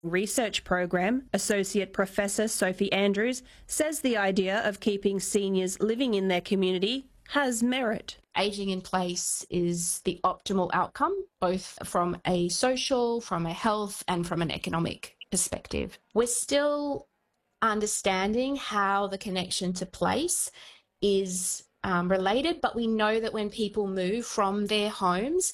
Research Program, Associate Professor Sophie Andrews, says the idea of keeping seniors living in their community has merit. Ageing in place is the optimal outcome, both from a social, from a health and from an economic perspective. We're still understanding how the connection to place is related, but we know that when people move from their homes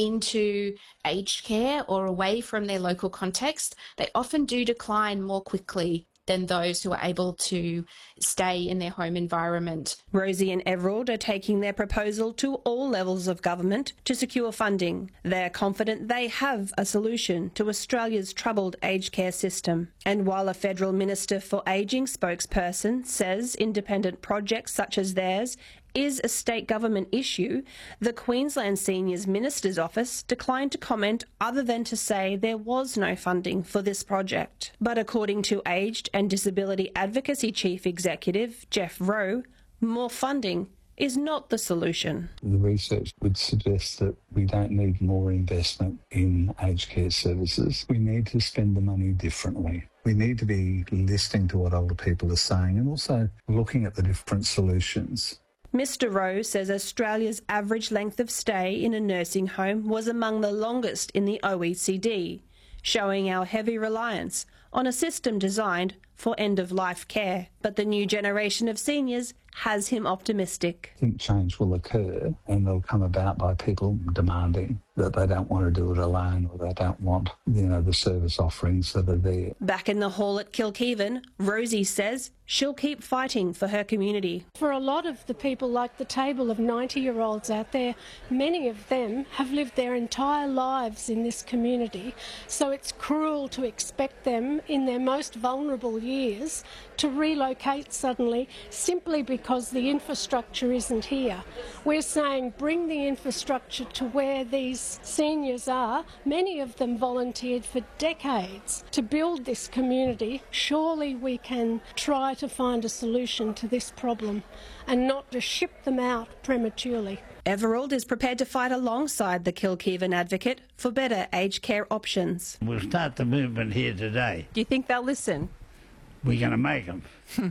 into aged care or away from their local context, they often do decline more quickly than those who are able to stay in their home environment. Rosie and Everald are taking their proposal to all levels of government to secure funding. They're confident they have a solution to Australia's troubled aged care system. And while a Federal Minister for Ageing spokesperson says independent projects such as theirs is a state government issue, the Queensland Seniors Minister's Office declined to comment other than to say there was no funding for this project. But according to Aged and Disability Advocacy Chief Executive Jeff Rowe, more funding is not the solution. The research would suggest that we don't need more investment in aged care services. We need to spend the money differently. We need to be listening to what older people are saying and also looking at the different solutions. Mr Rowe says Australia's average length of stay in a nursing home was among the longest in the OECD, showing our heavy reliance on a system designed for end-of-life care. But the new generation of seniors has him optimistic. I think change will occur and they'll come about by people demanding that they don't want to do it alone or they don't want, the service offerings that are there. Back in the hall at Kilkivan, Rosie says she'll keep fighting for her community. For a lot of the people like the table of 90-year-olds out there, many of them have lived their entire lives in this community, so it's cruel to expect them in their most vulnerable years to relocate suddenly simply because the infrastructure isn't here. We're saying bring the infrastructure to where these seniors are. Many of them volunteered for decades to build this community. Surely we can try to find a solution to this problem and not to ship them out prematurely. Everald is prepared to fight alongside the Kilkivan advocate for better aged care options. We'll start the movement here today. Do you think they'll listen? We're going to make them.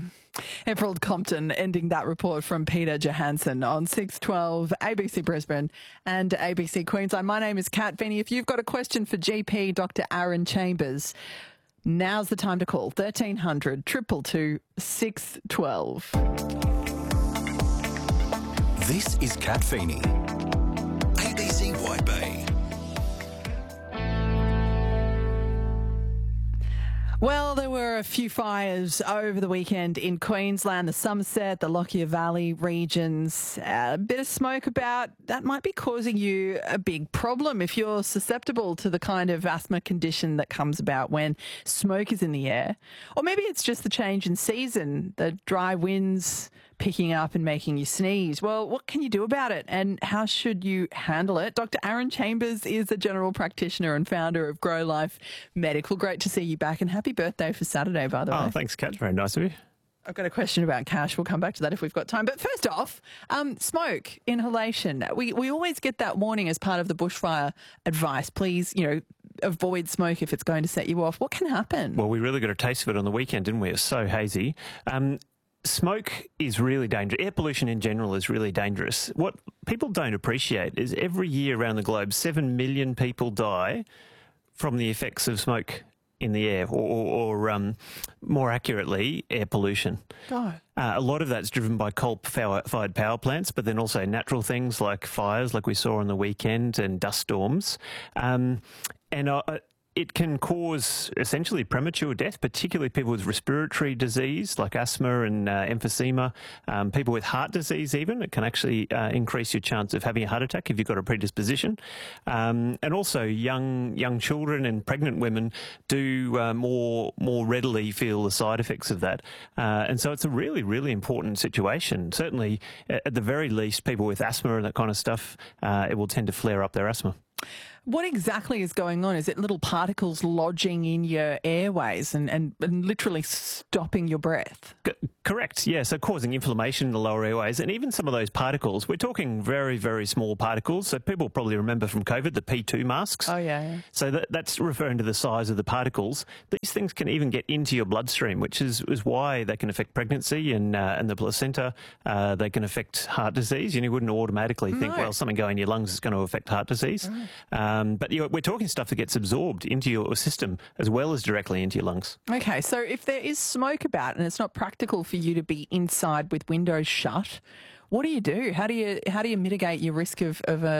Everald Compton ending that report from Peter Johansson on 612 ABC Brisbane and ABC Queensland. My name is Kat Feeney. If you've got a question for GP Dr Aaron Chambers, now's the time to call 1300 222 612. This is Kat Feeney, ABC White Bay. Well, there were a few fires over the weekend in Queensland, the Somerset, the Lockyer Valley regions. A bit of smoke about that might be causing you a big problem if you're susceptible to the kind of asthma condition that comes about when smoke is in the air. Or maybe it's just the change in season, the dry winds picking up and making you sneeze. Well, what can you do about it and how should you handle it? Dr Aaron Chambers is a general practitioner and founder of Grow Life Medical. Great to see you back and happy birthday for Saturday, by the way. Oh, thanks, Kat. Very nice of you. I've got a question about cash. We'll come back to that if we've got time. But first off, smoke, inhalation. We always get that warning as part of the bushfire advice. Please, avoid smoke if it's going to set you off. What can happen? Well, we really got a taste of it on the weekend, didn't we? It was so hazy. Smoke is really dangerous. Air pollution in general is really dangerous. What people don't appreciate is every year around the globe, 7 million people die from the effects of smoke in the air, or more accurately, air pollution. God. A lot of that's driven by coal-fired power plants, but then also natural things like fires, like we saw on the weekend, and dust storms. It can cause essentially premature death, particularly people with respiratory disease like asthma and emphysema, people with heart disease even. It can actually increase your chance of having a heart attack if you've got a predisposition. And also young children and pregnant women do more readily feel the side effects of that. And so it's a really, really important situation. Certainly, at the very least, people with asthma and that kind of stuff, it will tend to flare up their asthma. What exactly is going on? Is it little particles lodging in your airways and literally stopping your breath? Correct, yeah, so causing inflammation in the lower airways, and even some of those particles, we're talking very, very small particles. So people probably remember from COVID the P2 masks. Oh, yeah. So that's referring to the size of the particles. These things can even get into your bloodstream, which is why they can affect pregnancy and the placenta. They can affect heart disease. You wouldn't automatically think, well, something going in your lungs is going to affect heart disease. But we're talking stuff that gets absorbed into your system as well as directly into your lungs. Okay, so if there is smoke about and it's not practical for you to be inside with windows shut, what do you do? How do you mitigate your risk of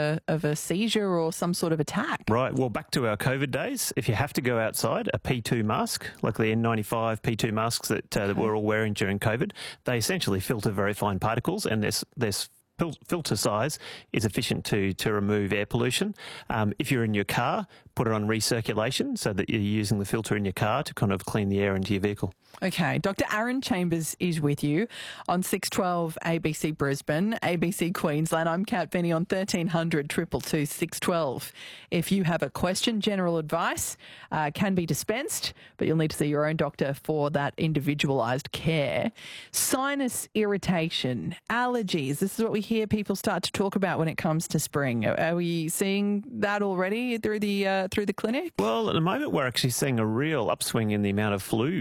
a seizure or some sort of attack? Right. Well, back to our COVID days. If you have to go outside, a P2 mask, like the N95 P2 masks that we're all wearing during COVID, they essentially filter very fine particles, and there's filter size is efficient to remove air pollution. If you're in your car, put it on recirculation so that you're using the filter in your car to kind of clean the air into your vehicle. Okay, Dr. Aaron Chambers is with you on 612 ABC Brisbane, ABC Queensland. I'm Kat Benny on 1300 222 612. If you have a question, general advice can be dispensed, but you'll need to see your own doctor for that individualised care. Sinus irritation, allergies, this is what we hear people start to talk about when it comes to spring. Are we seeing that already through the clinic? Well, at the moment we're actually seeing a real upswing in the amount of flu.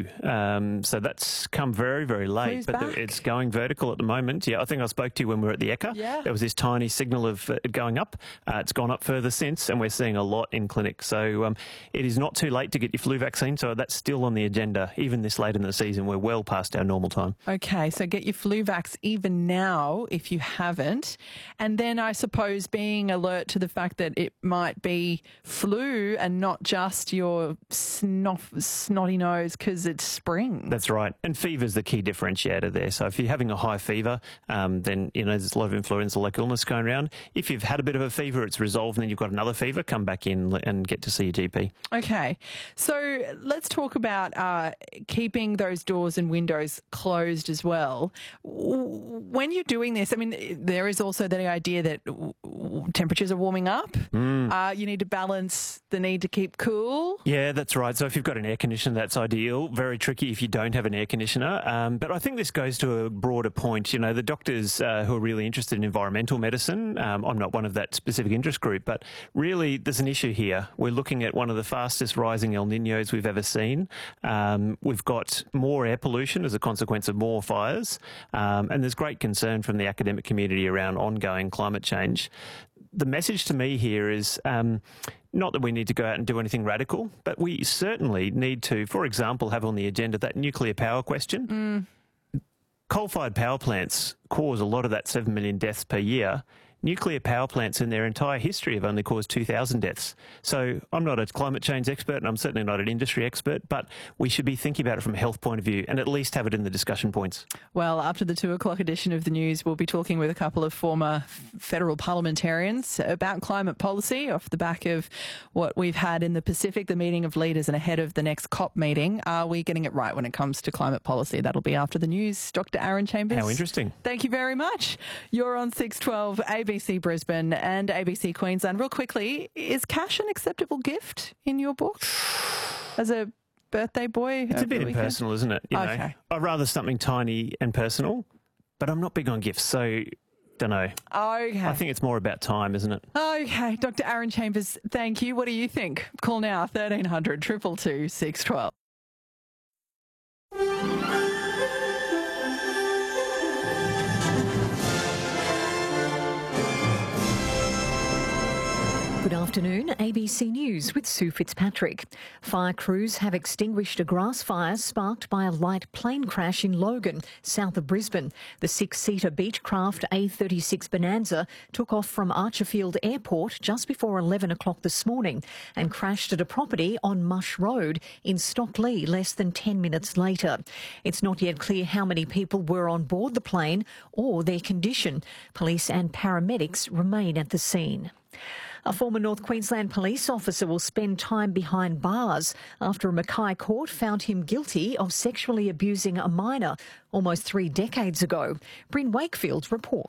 So that's come very, very late, but it's going vertical at the moment. Yeah, I think I spoke to you when we were at the ECHA. Yeah. There was this tiny signal of it going up. It's gone up further since, and we're seeing a lot in clinic. So it is not too late to get your flu vaccine. So that's still on the agenda, even this late in the season. We're well past our normal time. Okay, so get your flu vax even now if you haven't. And then I suppose being alert to the fact that it might be flu and not just your snotty nose because it's spring. That's right. And fever is the key differentiator there. So if you're having a high fever, then, there's a lot of influenza-like illness going around. If you've had a bit of a fever, it's resolved, and then you've got another fever, come back in and get to see your GP. Okay. So let's talk about keeping those doors and windows closed as well. When you're doing this, I mean, there is also the idea that temperatures are warming up. You need to balance the need to keep cool. Yeah, that's right. So if you've got an air conditioner, that's ideal. Very tricky if you don't have an air conditioner. But I think this goes to a broader point. The doctors who are really interested in environmental medicine, I'm not one of that specific interest group, but really there's an issue here. We're looking at one of the fastest rising El Niños we've ever seen. We've got more air pollution as a consequence of more fires, and there's great concern from the academic community around ongoing climate change. The message to me here is not that we need to go out and do anything radical, but we certainly need to, for example, have on the agenda that nuclear power question. Coal-fired power plants cause a lot of that 7 million deaths per year. Nuclear power plants in their entire history have only caused 2,000 deaths. So I'm not a climate change expert, and I'm certainly not an industry expert, but we should be thinking about it from a health point of view and at least have it in the discussion points. Well, after the 2 o'clock edition of the news, we'll be talking with a couple of former federal parliamentarians about climate policy off the back of what we've had in the Pacific, the meeting of leaders, and ahead of the next COP meeting. Are we getting it right when it comes to climate policy? That'll be after the news. Dr. Aaron Chambers. How interesting. Thank you very much. You're on 612 ABC Brisbane and ABC Queensland. Real quickly, is cash an acceptable gift in your book as a birthday boy? It's a bit impersonal, isn't it? Okay. I'd rather something tiny and personal, but I'm not big on gifts, so don't know. Okay. I think it's more about time, isn't it? Okay. Dr. Aaron Chambers, thank you. What do you think? Call now, 1300 222 612. Good afternoon, ABC News with Sue Fitzpatrick. Fire crews have extinguished a grass fire sparked by a light plane crash in Logan, south of Brisbane. The 6-seater Beechcraft A36 Bonanza took off from Archerfield Airport just before 11 o'clock this morning and crashed at a property on Mush Road in Stockley less than 10 minutes later. It's not yet clear how many people were on board the plane or their condition. Police and paramedics remain at the scene. A former North Queensland police officer will spend time behind bars after a Mackay court found him guilty of sexually abusing a minor almost 3 decades ago. Bryn Wakefield reports.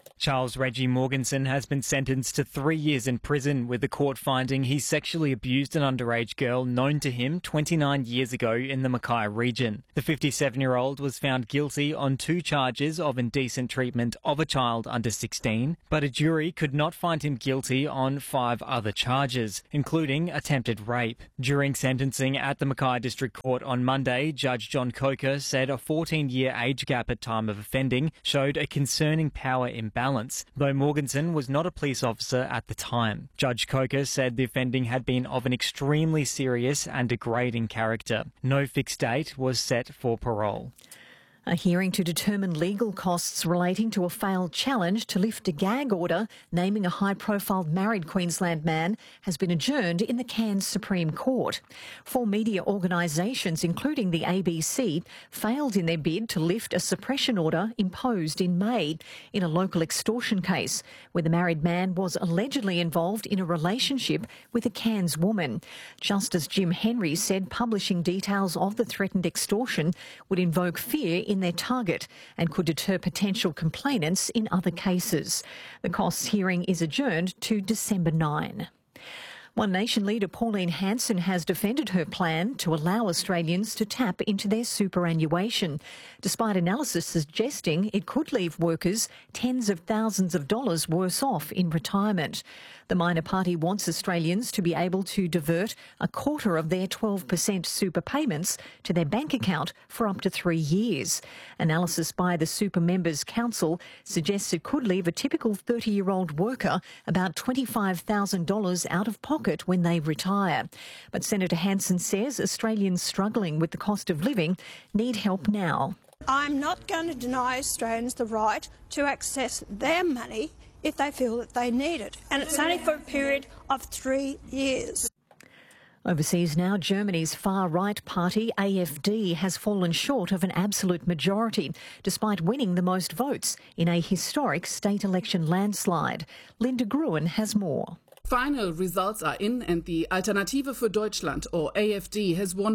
Charles Reggie Morganson has been sentenced to 3 years in prison, with the court finding he sexually abused an underage girl known to him 29 years ago in the Mackay region. The 57-year-old was found guilty on 2 charges of indecent treatment of a child under 16, but a jury could not find him guilty on 5 other charges, including attempted rape. During sentencing at the Mackay District Court on Monday, Judge John Coker said a 14-year age gap at time of offending showed a concerning power imbalance, though Morganson was not a police officer at the time. Judge Coker said the offending had been of an extremely serious and degrading character. No fixed date was set for parole. A hearing to determine legal costs relating to a failed challenge to lift a gag order naming a high-profile married Queensland man has been adjourned in the Cairns Supreme Court. 4 media organisations, including the ABC, failed in their bid to lift a suppression order imposed in May in a local extortion case where the married man was allegedly involved in a relationship with a Cairns woman. Justice Jim Henry said publishing details of the threatened extortion would invoke fear in their target and could deter potential complainants in other cases. The costs hearing is adjourned to December 9. One Nation leader Pauline Hanson has defended her plan to allow Australians to tap into their superannuation, despite analysis suggesting it could leave workers tens of thousands of dollars worse off in retirement. The minor party wants Australians to be able to divert a quarter of their 12% super payments to their bank account for up to 3 years. Analysis by the Super Members Council suggests it could leave a typical 30-year-old worker about $25,000 out of pocket when they retire. But Senator Hanson says Australians struggling with the cost of living need help now. I'm not going to deny Australians the right to access their money if they feel that they need it. And it's only for a period of 3 years. Overseas now, Germany's far-right party, AfD, has fallen short of an absolute majority, despite winning the most votes in a historic state election landslide. Linda Gruen has more. Final results are in, and the Alternative für Deutschland, or AfD, has won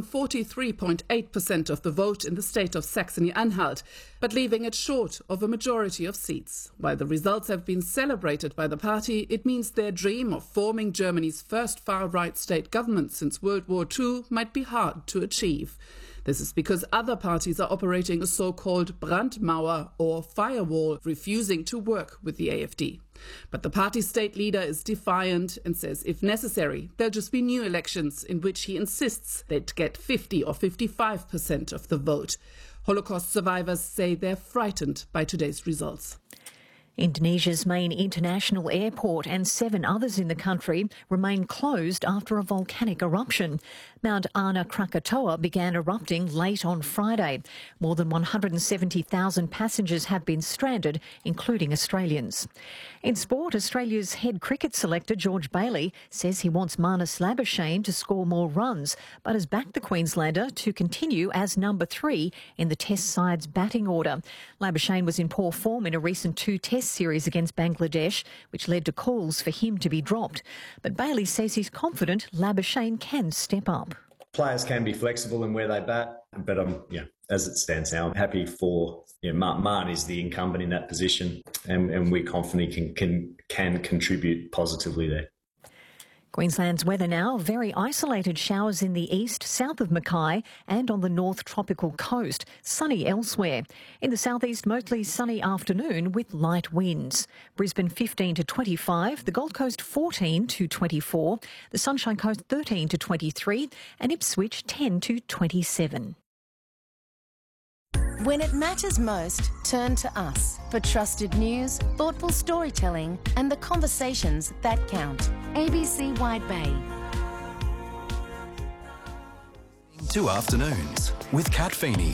43.8% of the vote in the state of Saxony-Anhalt, but leaving it short of a majority of seats. While the results have been celebrated by the party, it means their dream of forming Germany's first far-right state government since World War II might be hard to achieve. This is because other parties are operating a so-called Brandmauer or firewall, refusing to work with the AfD. But the party's state leader is defiant and says if necessary, there'll just be new elections in which he insists they'd get 50 or 55% of the vote. Holocaust survivors say they're frightened by today's results. Indonesia's main international airport and 7 others in the country remain closed after a volcanic eruption. Mount Anak Krakatoa began erupting late on Friday. More than 170,000 passengers have been stranded, including Australians. In sport, Australia's head cricket selector George Bailey says he wants Marnus Labuschagne to score more runs, but has backed the Queenslander to continue as number 3 in the Test side's batting order. Labuschagne was in poor form in a recent 2 Test series against Bangladesh, which led to calls for him to be dropped. But Bailey says he's confident Labuschagne can step up. Players can be flexible in where they bat, but as it stands now, I'm happy for Marn is the incumbent in that position, and we're confident he can contribute positively there. Queensland's weather now, very isolated showers in the east, south of Mackay and on the north tropical coast. Sunny elsewhere. In the southeast, mostly sunny afternoon with light winds. Brisbane 15 to 25, the Gold Coast 14 to 24, the Sunshine Coast 13 to 23 and Ipswich 10 to 27. When it matters most, turn to us for trusted news, thoughtful storytelling and the conversations that count. ABC Wide Bay. 2 afternoons with Kat Feeney.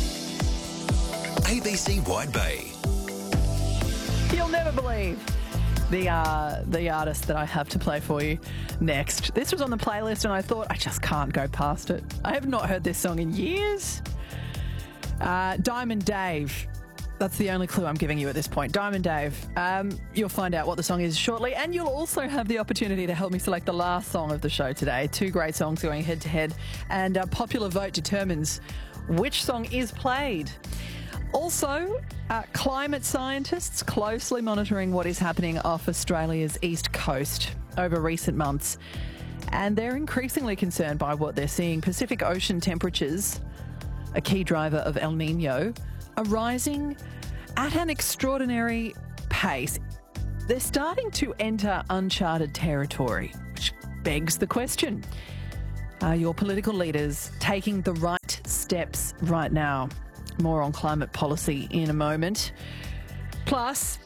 ABC Wide Bay. You'll never believe the artist that I have to play for you next. This was on the playlist and I thought I just can't go past it. I have not heard this song in years. Diamond Dave. That's the only clue I'm giving you at this point. Diamond Dave. You'll find out what the song is shortly, and you'll also have the opportunity to help me select the last song of the show today. 2 great songs going head-to-head, and popular vote determines which song is played. Also, climate scientists closely monitoring what is happening off Australia's east coast over recent months. And they're increasingly concerned by what they're seeing. Pacific Ocean temperatures, a key driver of El Niño, are rising at an extraordinary pace. They're starting to enter uncharted territory, which begs the question, are your political leaders taking the right steps right now? More on climate policy in a moment. Plus,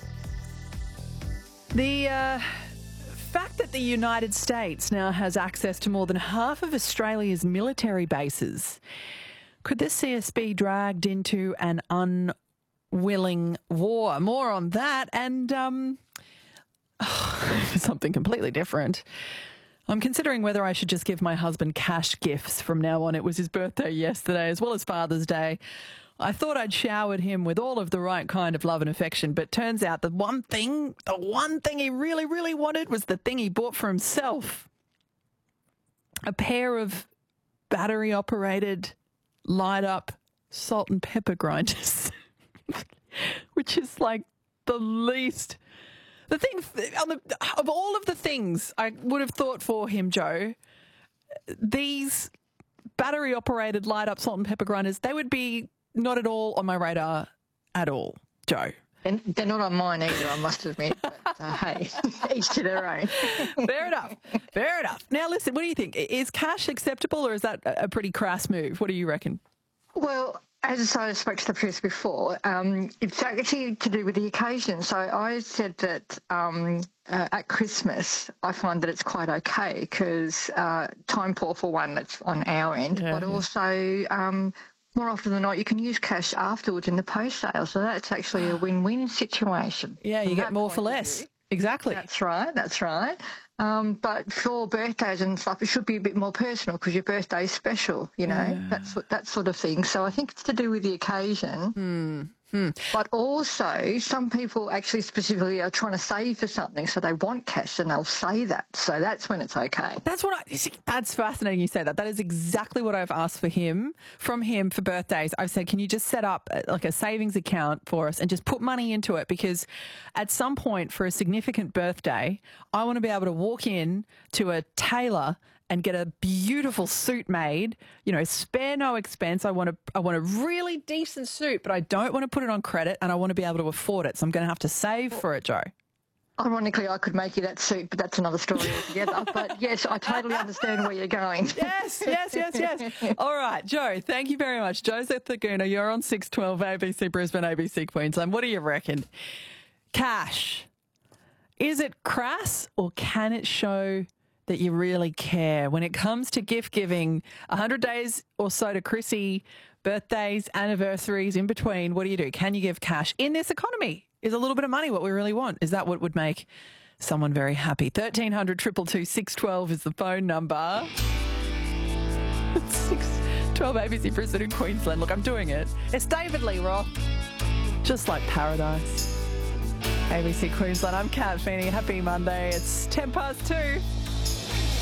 the fact that the United States now has access to more than half of Australia's military bases. Could this see us be dragged into an unwilling war? More on that and something completely different. I'm considering whether I should just give my husband cash gifts from now on. It was his birthday yesterday as well as Father's Day. I thought I'd showered him with all of the right kind of love and affection, but turns out the one thing he really, really wanted was the thing he bought for himself. A pair of battery-operated, light-up salt and pepper grinders, which is like the least... The thing, of all of the things I would have thought for him, Joe, these battery-operated light-up salt and pepper grinders, they would be not at all on my radar at all, Joe. And they're not on mine either, I must admit. But, hey, each to their own. Fair enough. Fair enough. Now, listen, what do you think? Is cash acceptable or is that a pretty crass move? What do you reckon? Well, as I spoke to the press before, it's actually to do with the occasion. So I said that at Christmas, I find that it's quite okay because time poor for one, that's on our end, but also more often than not, you can use cash afterwards in the post sale. So that's actually a win-win situation. Yeah, you get more for less. Exactly. That's right. That's right. But for birthdays and stuff, it should be a bit more personal because your birthday is special, you know, that sort of thing. So I think it's to do with the occasion. But also some people actually specifically are trying to save for something, so they want cash and they'll say that. So that's when it's okay. That's fascinating you say that. That is exactly what I've asked from him for birthdays. I've said, can you just set up like a savings account for us and just put money into it? Because at some point for a significant birthday, I want to be able to walk in to a tailor and get a beautiful suit made, you know, spare no expense. I want a really decent suit, but I don't want to put it on credit and I want to be able to afford it. So I'm going to have to save for it, Joe. Ironically, I could make you that suit, but that's another story altogether. But yes, I totally understand where you're going. Yes. All right, Joe, thank you very much. Joseph Thaguna, you're on 612 ABC Brisbane, ABC Queensland. What do you reckon? Cash. Is it crass or can it show that you really care? When it comes to gift giving, 100 days or so to Chrissy, birthdays, anniversaries, in between, what do? Can you give cash? In this economy, is a little bit of money what we really want? Is that what would make someone very happy? 1300 222 612 is the phone number. 612 ABC Brisbane in Queensland. Look, I'm doing it. It's David Lee Roth. Just like paradise. ABC Queensland, I'm Kat Feeney. Happy Monday. It's 2:10.